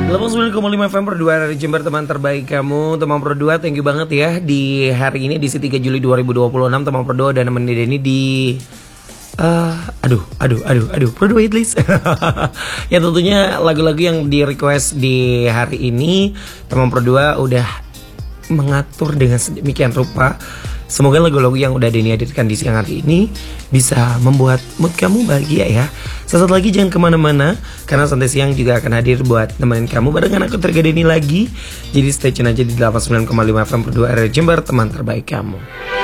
89,5 FM per 2 dari Jember, teman terbaik kamu. Teman per 2, thank you banget ya. Di hari ini, di 3 Juli 2026, teman per 2 dan nemenin Denny di aduh, per 2 list. Ya tentunya lagu-lagu yang di request di hari ini, teman per 2 udah mengatur dengan sedemikian rupa. Semoga lagu-lagu yang udah Denny hadirkan di siang hari ini bisa membuat mood kamu bahagia ya. Sesaat lagi jangan kemana-mana, karena Santai Siang juga akan hadir buat nemenin kamu barengan aku Terga Denny lagi. Jadi stay tune aja di 89,5 FM per 2 RRI Jember, teman terbaik kamu.